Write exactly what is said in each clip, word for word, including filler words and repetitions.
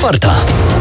Czwarta.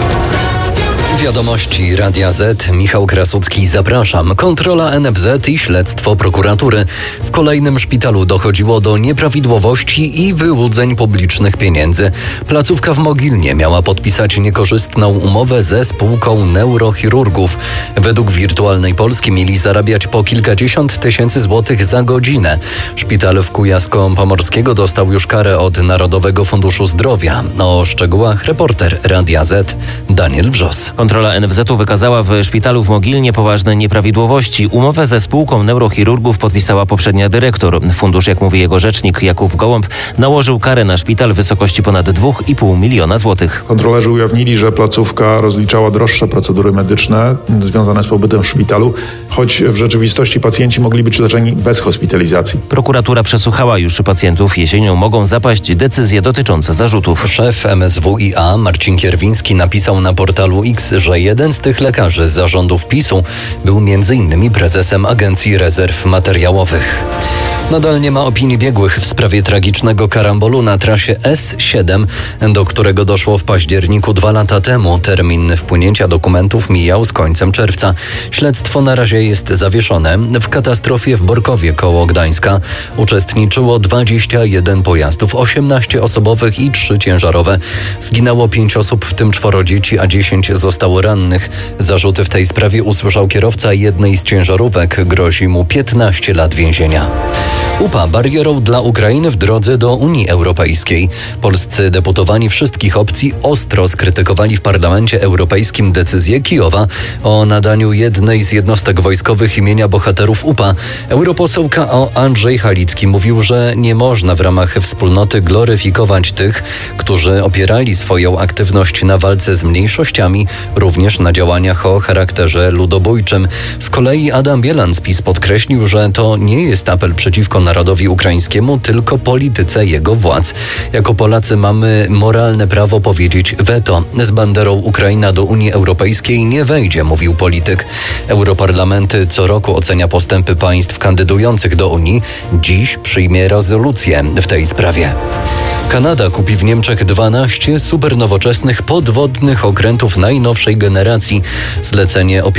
Wiadomości Radia Z. Michał Krasucki, zapraszam. Kontrola N F Z i śledztwo prokuratury. W kolejnym szpitalu dochodziło do nieprawidłowości i wyłudzeń publicznych pieniędzy. Placówka w Mogilnie miała podpisać niekorzystną umowę ze spółką neurochirurgów. Według Wirtualnej Polski mieli zarabiać po kilkadziesiąt tysięcy złotych za godzinę. Szpital w Kujawsko-Pomorskiego dostał już karę od Narodowego Funduszu Zdrowia. O szczegółach reporter Radia Z Daniel Wrzos. Kontrola N F Z-u wykazała w szpitalu w Mogilnie poważne nieprawidłowości. Umowę ze spółką neurochirurgów podpisała poprzednia dyrektor. Fundusz, jak mówi jego rzecznik Jakub Gołąb, nałożył karę na szpital w wysokości ponad dwa i pół miliona złotych. Kontrolerzy ujawnili, że placówka rozliczała droższe procedury medyczne związane z pobytem w szpitalu, choć w rzeczywistości pacjenci mogli być leczeni bez hospitalizacji. Prokuratura przesłuchała już pacjentów. Jesienią mogą zapaść decyzje dotyczące zarzutów. Szef M S W i A Marcin Kierwiński napisał na portalu X, że jeden z tych lekarzy z zarządów PiS-u był między innymi prezesem Agencji Rezerw Materiałowych. Nadal nie ma opinii biegłych w sprawie tragicznego karambolu na trasie S siedem, do którego doszło w październiku dwa lata temu. Termin wpłynięcia dokumentów mijał z końcem czerwca. Śledztwo na razie jest zawieszone. W katastrofie w Borkowie koło Gdańska uczestniczyło dwadzieścia jeden pojazdów, osiemnaście osobowych i trzy ciężarowe. Zginęło pięć osób, w tym czworo dzieci, a dziesięć zostało rannych. Zarzuty w tej sprawie usłyszał kierowca jednej z ciężarówek. Grozi mu piętnaście lat więzienia. U P A barierą dla Ukrainy w drodze do Unii Europejskiej. Polscy deputowani wszystkich opcji ostro skrytykowali w Parlamencie Europejskim decyzję Kijowa o nadaniu jednej z jednostek wojskowych imienia bohaterów U P A. Europoseł K O Andrzej Halicki mówił, że nie można w ramach wspólnoty gloryfikować tych, którzy opierali swoją aktywność na walce z mniejszościami, również na działaniach o charakterze ludobójczym. Z kolei Adam Bielan z PiS podkreślił, że to nie jest apel przeciwko narodowi ukraińskiemu, tylko polityce jego władz. Jako Polacy mamy moralne prawo powiedzieć weto. Z banderą Ukraina do Unii Europejskiej nie wejdzie, mówił polityk. Europarlament co roku ocenia postępy państw kandydujących do Unii. Dziś przyjmie rezolucję w tej sprawie. Kanada kupi w Niemczech dwanaście supernowoczesnych podwodnych okrętów najnowszej generacji. Zlecenie